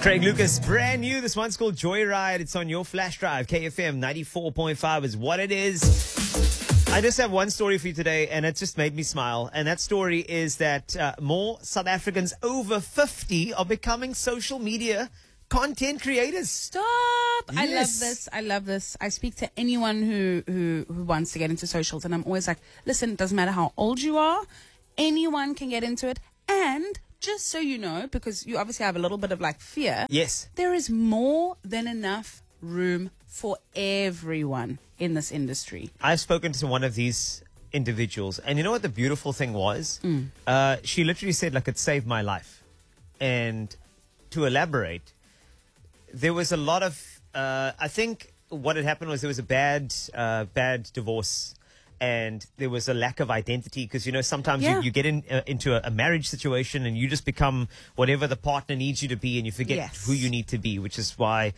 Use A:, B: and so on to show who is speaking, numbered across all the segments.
A: Craig Lucas, brand new. This one's called Joyride. It's on your flash drive. KFM 94.5 is what it is. I just have one story for you today, and it just made me smile. And that story is that more South Africans over 50 are becoming social media content creators.
B: Stop!
A: Yes.
B: I love this. I love this. I speak to anyone who wants to get into socials, and I'm always like, listen, it doesn't matter how old you are, anyone can get into it. And just so you know, because you obviously have a little bit of like fear,
A: Yes.
B: there is more than enough room for everyone in this industry.
A: I've spoken to one of these individuals, and you know what the beautiful thing was? She literally said, like, it saved my life. And to elaborate, there was a lot of, I think what had happened was there was a bad divorce, and there was a lack of identity because, you know, sometimes
B: Yeah.
A: you get into a marriage situation and you just become whatever the partner needs you to be, and you forget
B: Yes.
A: who you need to be, which is why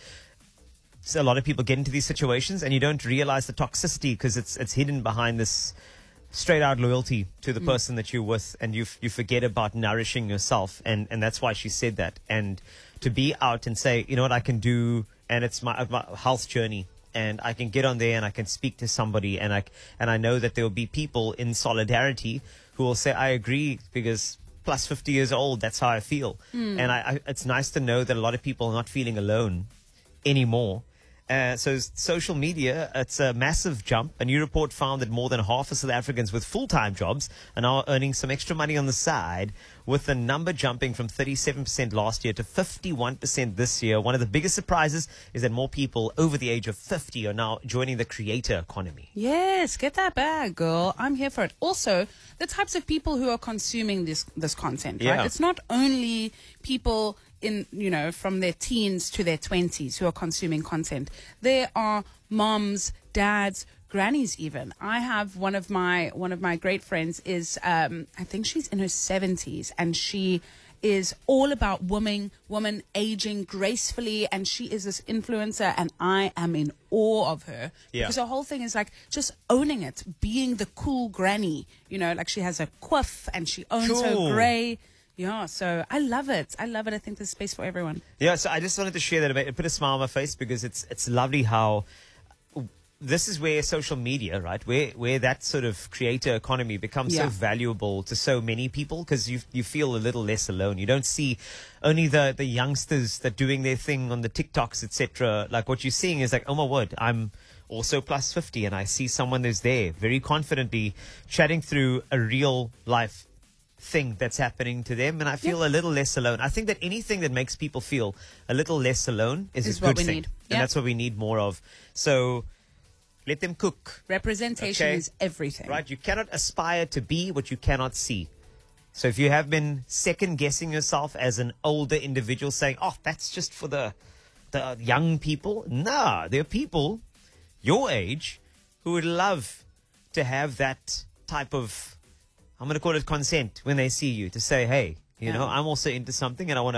A: a lot of people get into these situations and you don't realize the toxicity because it's hidden behind this straight out loyalty to the person that you're with, and you forget about nourishing yourself, and that's why she said that. And to be out and say, you know what, I can do, and it's my health journey, and I can get on there and I can speak to somebody, and I know that there will be people in solidarity who will say, I agree, because plus 50 years old, that's how I feel. And it's nice to know that a lot of people are not feeling alone anymore. So social media, it's a massive jump. A new report found that more than half of South Africans with full-time jobs are now earning some extra money on the side, with the number jumping from 37% last year to 51% this year. One of the biggest surprises is that more people over the age of 50 are now joining the creator economy.
B: Yes, get that bag, girl. I'm here for it. Also, the types of people who are consuming this content, right?
A: Yeah.
B: It's not only people in, you know, from their teens to their 20s who are consuming content. There are moms, dads, grannies even. I have one of my great friends is I think she's in her 70s, and she is all about woman aging gracefully, and she is this influencer, and I am in awe of her.
A: Yeah.
B: Because the whole thing is like just owning it, being the cool granny, you know, like she has a coif and she owns
A: Cool.
B: her grey. Yeah, so I love it. I love it. I think there's space for everyone.
A: Yeah, so I just wanted to share that. It put a smile on my face because it's lovely how this is where social media, right, where that sort of creator economy becomes so
B: Yeah.
A: valuable to so many people, because you feel a little less alone. You don't see only the youngsters that doing their thing on the TikToks, etc. Like, what you're seeing is like, oh my word, I'm also plus 50, and I see someone who's there very confidently chatting through a real life thing that's happening to them, and I feel a little less alone. I think that anything that makes people feel a little less alone is
B: Is
A: a
B: what
A: good
B: we
A: thing,
B: need.
A: and
B: Yeah.
A: that's what we need more of. So let them cook,
B: Representation
A: Okay.
B: is everything.
A: right? You cannot aspire to be what you cannot see. So if you have been second guessing yourself as an older individual, saying, "Oh, that's just for the young people," nah, there are people your age who would love to have that type of, I'm going to call it consent, when they see you, to say, hey, you know, I'm also into something, and I want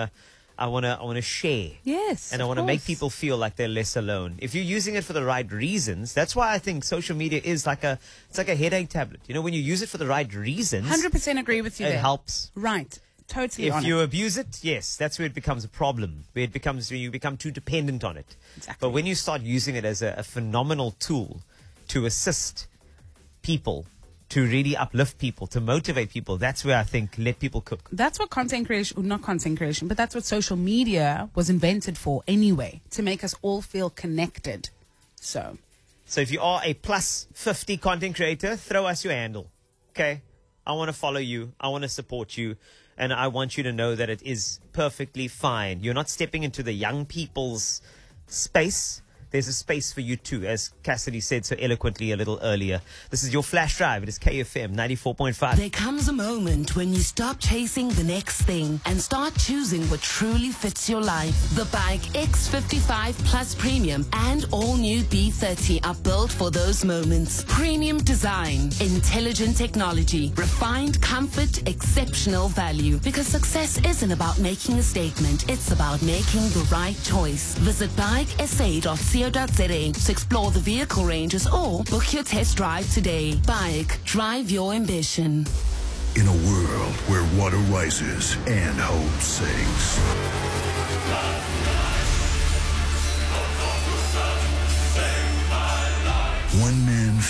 A: to share.
B: Yes,
A: And I
B: of
A: want to make
B: course.
A: people feel like they're less alone. If you're using it for the right reasons, that's why I think social media is like a headache tablet. You know, when you use it for the right reasons,
B: 100% agree with you
A: it
B: there.
A: helps.
B: Right. Totally
A: If
B: on
A: you
B: it.
A: abuse it, yes, that's where it becomes a problem. Where you become too dependent on it.
B: Exactly.
A: But when you start using it as a phenomenal tool to assist people, to really uplift people, to motivate people, that's where I think let people cook.
B: That's what content creation, well, not content creation, but that's what social media was invented for anyway, to make us all feel connected. So,
A: So if you are a plus 50 content creator, throw us your handle. Okay? I want to follow you. I want to support you. And I want you to know that it is perfectly fine. You're not stepping into the young people's space. There's a space for you too, as Cassidy said so eloquently a little earlier. This is your flash drive. It is KFM 94.5.
C: There comes a moment when you stop chasing the next thing and start choosing what truly fits your life. The Bike X55 Plus Premium and all new B30 are built for those moments. Premium design, intelligent technology, refined comfort, exceptional value. Because success isn't about making a statement, it's about making the right choice. Visit bikesa.co.za to explore the vehicle ranges or book your test drive today. Bike, drive your ambition.
D: In a world where water rises and hope sinks,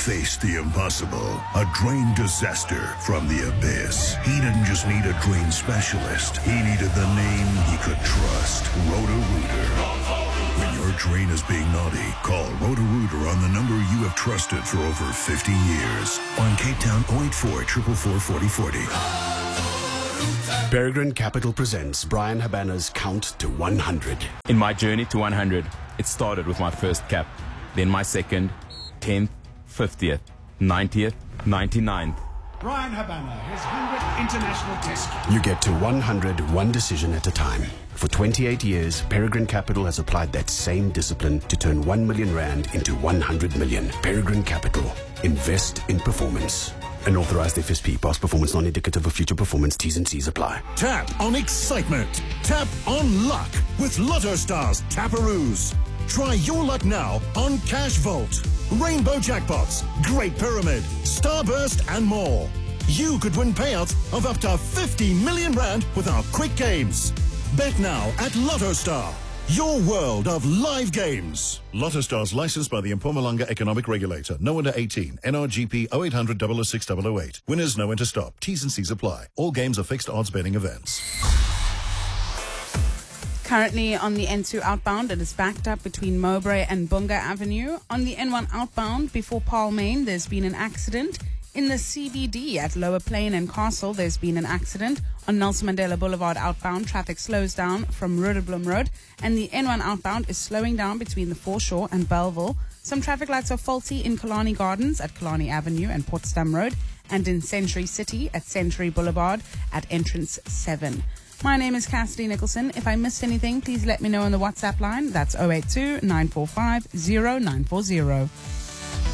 D: faced the impossible, a drain disaster from the abyss. He didn't just need a drain specialist. He needed the name he could trust. Roto-Rooter. When your drain is being naughty, call Roto-Rooter on the number you have trusted for over 50 years. On Cape Town, 084 444 4040.
E: Peregrine Capital presents Brian Habana's Count to 100.
F: In my journey to 100, it started with my first cap, then my second, 10th, 50th, 90th, 99th.
G: Brian Habana, his 100th international test.
E: You get to 100 one decision at a time. For 28 years, Peregrine Capital has applied that same discipline to turn 1 million rand into 100 million. Peregrine Capital. Invest in performance. An authorized FSP. Past performance non-indicative of future performance. T's and C's apply.
D: Tap on excitement. Tap on luck with Lotto Stars Taparoos. Try your luck now on Cash Vault, Rainbow Jackpots, Great Pyramid, Starburst, and more. You could win payouts of up to 50 million rand with our quick games. Bet now at Lotto Star, your world of live games. Lotto Stars licensed by the Mpumalanga Economic Regulator. No under 18. NRGP 0800 006 008. Winners no enter stop. T's and C's apply. All games are fixed odds betting events.
B: Currently on the N2 outbound, it is backed up between Mowbray and Bunga Avenue. On the N1 outbound, before Palmain, there's been an accident. In the CBD at Lower Plain and Castle, there's been an accident. On Nelson Mandela Boulevard outbound, traffic slows down from Roodeblom Road. And the N1 outbound is slowing down between the Foreshore and Belleville. Some traffic lights are faulty in Kalani Gardens at Kalani Avenue and Potsdam Road. And in Century City at Century Boulevard at entrance 7. My name is Cassidy Nicholson. If I missed anything, please let me know on the WhatsApp line. That's 082 945 0940.